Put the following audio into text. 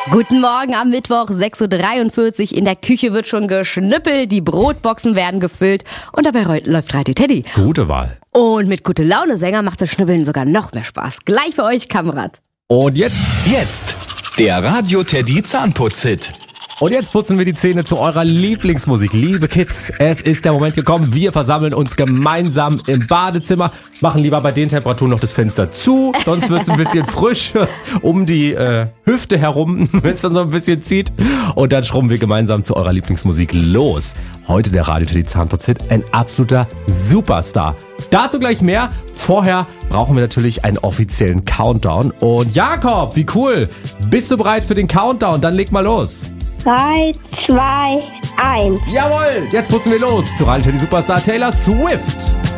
Guten Morgen am Mittwoch, 6.43 Uhr. In der Küche wird schon geschnippelt, die Brotboxen werden gefüllt und dabei läuft Reite Teddy. Gute Wahl. Und mit gute Laune Sänger macht das Schnibbeln sogar noch mehr Spaß. Gleich für euch, Kamerad. Und jetzt der Radio Teddy Zahnputz-Hit. Und jetzt putzen wir die Zähne zu eurer Lieblingsmusik. Liebe Kids, es ist der Moment gekommen. Wir versammeln uns gemeinsam im Badezimmer. Machen lieber bei den Temperaturen noch das Fenster zu, sonst wird es ein bisschen frisch um die Hüfte herum, wenn es dann so ein bisschen zieht. Und dann schrubben wir gemeinsam zu eurer Lieblingsmusik los. Heute der Radio Teddy Zahnputz-Hit, ein absoluter Superstar. Dazu gleich mehr. Vorher brauchen wir natürlich einen offiziellen Countdown. Und Jakob, wie cool. Bist du bereit für den Countdown? Dann leg mal los. 3, 2, 1. Jawohl, jetzt putzen wir los zu Radio Teddy Superstar Taylor Swift.